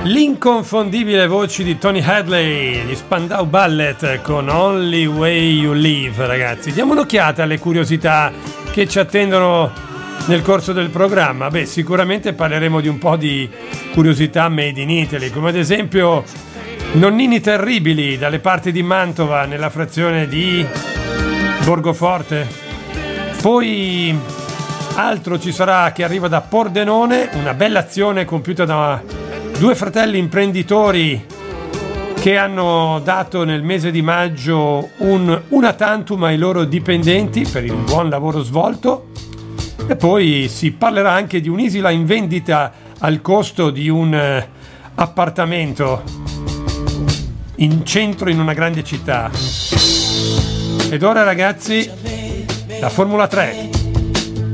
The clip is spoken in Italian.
L'inconfondibile voce di Tony Hadley, gli Spandau Ballet con Only Way You Live. Ragazzi, diamo un'occhiata alle curiosità che ci attendono nel corso del programma. Beh, sicuramente parleremo di un po' di curiosità made in Italy, come ad esempio nonnini terribili dalle parti di Mantova, nella frazione di Borgoforte. Poi altro ci sarà che arriva da Pordenone, una bella azione compiuta da due fratelli imprenditori che hanno dato nel mese di maggio una tantum ai loro dipendenti per il buon lavoro svolto. E poi si parlerà anche di un'isola in vendita al costo di un appartamento in centro in una grande città. Ed ora, ragazzi, la Formula 3.